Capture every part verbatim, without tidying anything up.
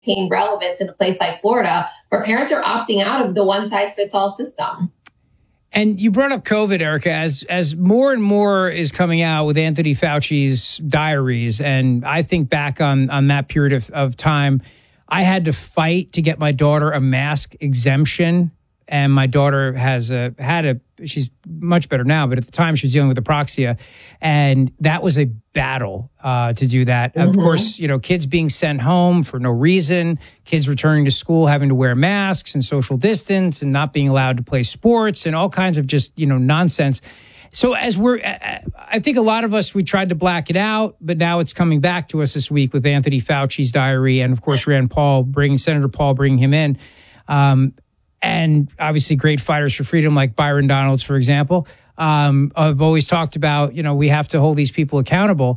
maintain relevance in a place like Florida, where parents are opting out of the one-size-fits-all system. And you brought up COVID, Erica, as as more and more is coming out with Anthony Fauci's diaries. And I think back on, on that period of, of time, I had to fight to get my daughter a mask exemption. And my daughter has a, had a, she's much better now, but at the time she was dealing with apraxia. And that was a battle uh, to do that. Mm-hmm. Of course, you know, kids being sent home for no reason, kids returning to school, having to wear masks and social distance and not being allowed to play sports and all kinds of just, you know, nonsense. So as we're, I think a lot of us, we tried to black it out, but now it's coming back to us this week with Anthony Fauci's diary. And of course, Rand Paul bringing, Senator Paul bringing him in. Um, And obviously great fighters for freedom like Byron Donalds, for example. Um, I've always talked about, you know, we have to hold these people accountable.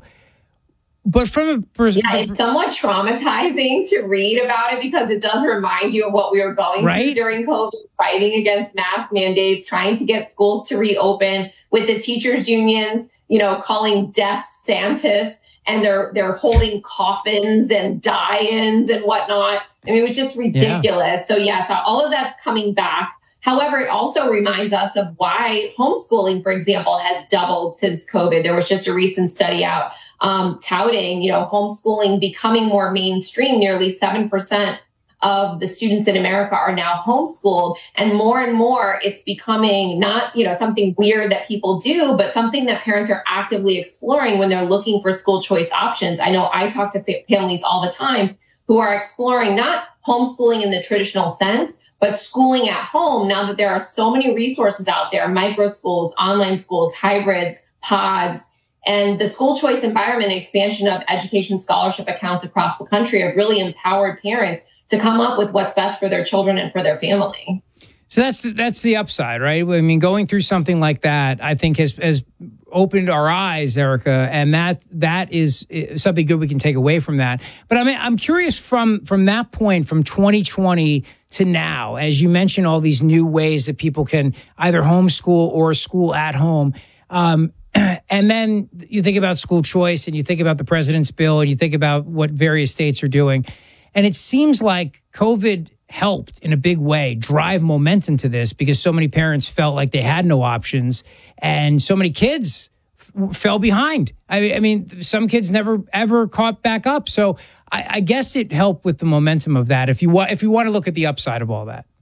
But from a person, yeah, it's somewhat traumatizing to read about it because it does remind you of what we were going right? through during COVID, fighting against mask mandates, trying to get schools to reopen with the teachers unions, you know, calling death Santis. And they're they're holding coffins and die-ins and whatnot. I mean, it was just ridiculous. Yeah. So yes, all of that's coming back. However, it also reminds us of why homeschooling, for example, has doubled since COVID. There was just a recent study out um, touting, you know, homeschooling becoming more mainstream. Nearly seven percent of the students in America are now homeschooled, and more and more it's becoming not, you know, something weird that people do, but something that parents are actively exploring when they're looking for school choice options. I know I talk to fa- families all the time who are exploring not homeschooling in the traditional sense, but schooling at home now that there are so many resources out there, micro schools, online schools, hybrids, pods, and the school choice environment and expansion of education scholarship accounts across the country have really empowered parents to come up with what's best for their children and for their family. So that's that's the upside, right? I mean, going through something like that, I think has has opened our eyes, Erica, and that that is something good we can take away from that. But I mean, I'm curious from from that point, from twenty twenty to now, as you mentioned, all these new ways that people can either homeschool or school at home. Um, and then you think about school choice, and you think about the president's bill, and you think about what various states are doing. And it seems like COVID helped in a big way drive momentum to this because so many parents felt like they had no options and so many kids f- fell behind. I, I mean, some kids never, ever caught back up. So I, I guess it helped with the momentum of that. If you want, if you want to look at the upside of all that.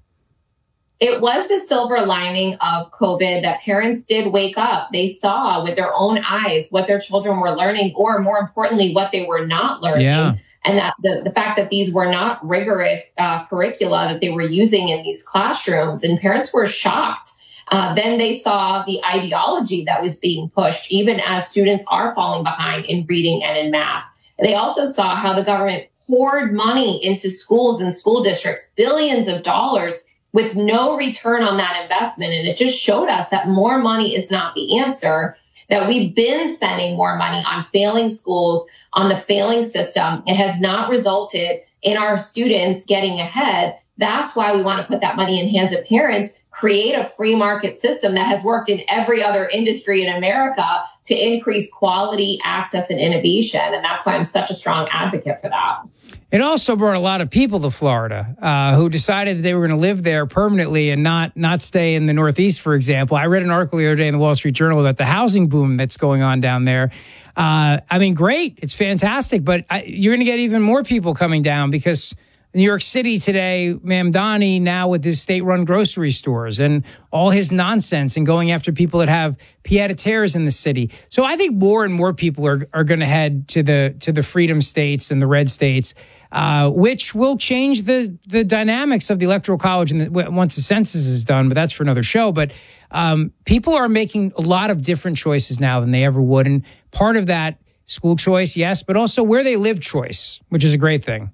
It was the silver lining of COVID that parents did wake up. They saw with their own eyes what their children were learning, or more importantly, what they were not learning. Yeah. And that the, the fact that these were not rigorous uh, curricula that they were using in these classrooms, and parents were shocked. Uh, then they saw the ideology that was being pushed, even as students are falling behind in reading and in math. They also saw how the government poured money into schools and school districts, billions of dollars, with no return on that investment. And it just showed us that more money is not the answer, that we've been spending more money on failing schools, on the failing system. It has not resulted in our students getting ahead. That's why we want to put that money in hands of parents, create a free market system that has worked in every other industry in America to increase quality, access, and innovation. And that's why I'm such a strong advocate for that. It also brought a lot of people to Florida uh, who decided that they were going to live there permanently and not not stay in the Northeast, for example. I read an article the other day in the Wall Street Journal about the housing boom that's going on down there. Uh, I mean, great. It's fantastic. But I, you're going to get even more people coming down because New York City today, Mamdani now with his state-run grocery stores and all his nonsense and going after people that have pied-à-terres in the city. So I think more and more people are are going to head to the to the freedom states and the red states, uh, which will change the the dynamics of the Electoral College and the, once the census is done. But that's for another show. But um, people are making a lot of different choices now than they ever would, and part of that school choice, yes, but also where they live choice, which is a great thing.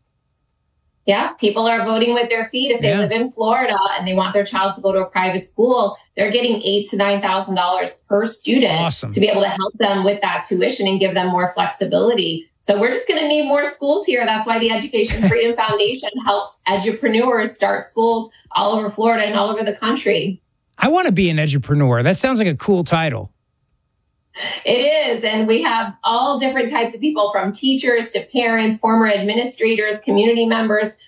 Yeah, people are voting with their feet. If they yeah. live in Florida and they want their child to go to a private school, they're getting eight to nine thousand dollars per student awesome. to be able to help them with that tuition and give them more flexibility. So we're just going to need more schools here. That's why the Education Freedom Foundation helps edupreneurs start schools all over Florida and all over the country. I want to be an edupreneur. That sounds like a cool title. It is. And we have all different types of people, from teachers to parents, former administrators, community members,